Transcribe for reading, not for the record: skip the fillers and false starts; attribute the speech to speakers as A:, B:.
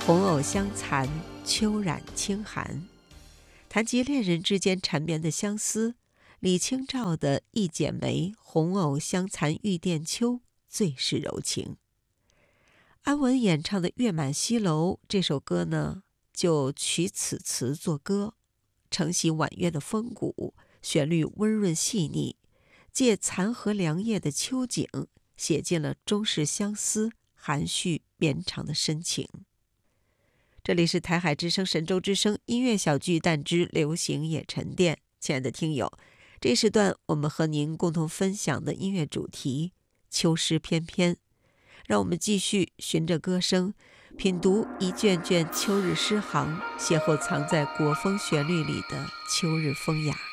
A: 红藕香残，秋染清寒。谈及恋人之间缠绵的相思，李清照的一剪梅，红藕香残玉簟秋最是柔情。安雯演唱的《月满西楼》这首歌呢，就取此词作歌，承袭婉约的风骨，旋律温润细腻，借残荷凉夜的秋景，写尽了中式相思含蓄绵长的深情。这里是台海之声神州之声音乐小巨蛋之流行也沉淀。亲爱的听友，这时段我们和您共同分享的音乐主题秋诗翩翩，让我们继续循着歌声品读一卷卷秋日诗行，邂逅藏在国风旋律里的秋日风雅。